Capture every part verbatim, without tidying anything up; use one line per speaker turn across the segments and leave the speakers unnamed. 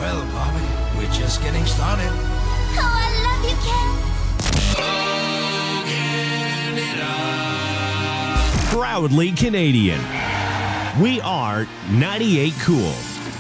Well, Bobby, we're just getting started.
Oh, I love you, Ken.
Proudly Canadian. We are ninety-eight Cool.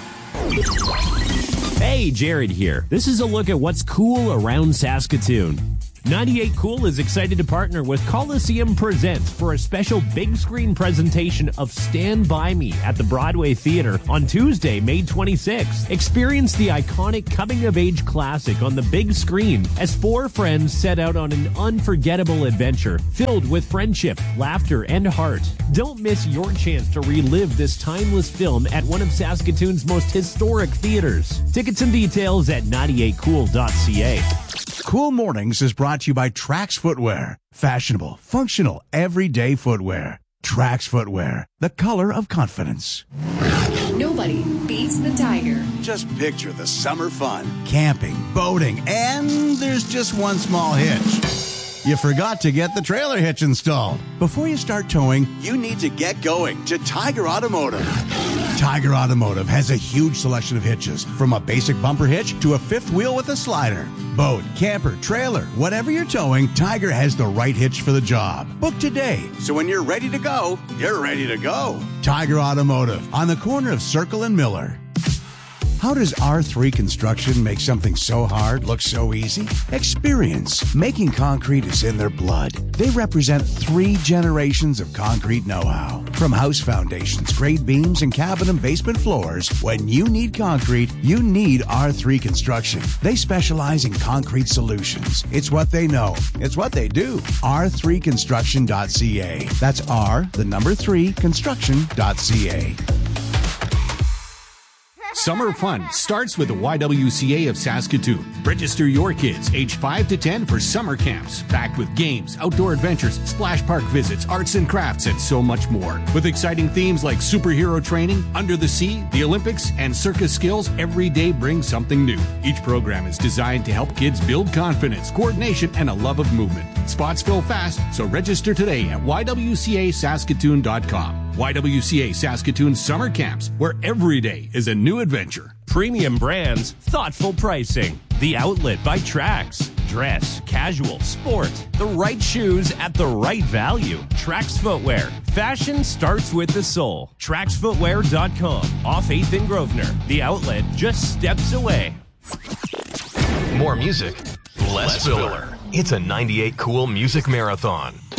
Hey, Jared here. This is a look at what's cool around Saskatoon. ninety-eight Cool is excited to partner with Coliseum Presents for a special big screen presentation of Stand By Me at the Broadway Theatre on Tuesday, May twenty-sixth. Experience the iconic coming-of-age classic on the big screen as four friends set out on an unforgettable adventure filled with friendship, laughter, and heart. Don't miss your chance to relive this timeless film at one of Saskatoon's most historic theaters. Tickets and details at ninety-eight cool dot c a.
Cool Mornings is brought to you by Trax Footwear. Fashionable, functional, everyday footwear. Trax Footwear, the color of confidence.
Nobody beats the Tiger.
Just picture the summer fun, camping, boating, and there's just one small hitch. You forgot to get the trailer hitch installed. Before you start towing, you need to get going to Tiger Automotive. Tiger Automotive has a huge selection of hitches, from a basic bumper hitch to a fifth wheel with a slider. Boat, camper, trailer, whatever you're towing, Tiger has the right hitch for the job. Book today, so when you're ready to go, you're ready to go. Tiger Automotive, on the corner of Circle and Miller. How does R three Construction make something so hard look so easy? Experience. Making concrete is in their blood. They represent three generations of concrete know-how. From house foundations, grade beams, and cabin and basement floors, when you need concrete, you need R three Construction. They specialize in concrete solutions. It's what they know. It's what they do. R three construction dot c a. That's R, the number three, construction dot c a.
Summer fun starts with the Y W C A of Saskatoon. Register your kids age five to ten for summer camps, packed with games, outdoor adventures, splash park visits, arts and crafts, and so much more. With exciting themes like superhero training, under the sea, the Olympics, and circus skills, every day brings something new. Each program is designed to help kids build confidence, coordination, and a love of movement. Spots fill fast, so register today at y w c a saskatoon dot com. Y W C A Saskatoon Summer Camps, where every day is a new adventure.
Premium brands, thoughtful pricing. The Outlet by Trax. Dress, casual, sport. The right shoes at the right value. Trax Footwear. Fashion starts with the soul. trax footwear dot com. Off eighth in Grosvenor. The Outlet, just steps away.
More music, less filler. It's a ninety-eight Cool Music Marathon.